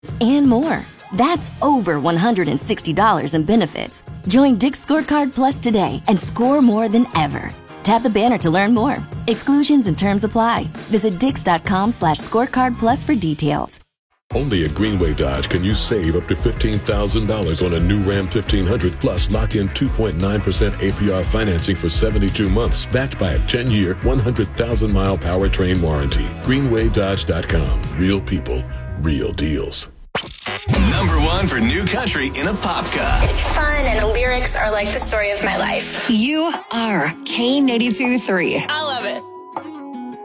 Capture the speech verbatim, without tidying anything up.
and more. That's over one hundred sixty dollars in benefits. Join Dick's Scorecard Plus today and score more than ever. Tap the banner to learn more. Exclusions and terms apply. Visit dix.com slash scorecard plus for details. Only at Greenway Dodge can you save up to fifteen thousand dollars on a new Ram fifteen hundred, plus lock in two point nine percent A P R financing for seventy-two months, backed by a ten-year, one hundred thousand mile powertrain warranty. greenway dodge dot com. Real people, real deals. Number one for new country in Apopka. It's fun and the lyrics are like the story of my life. You are K eighty-two point three. I love it.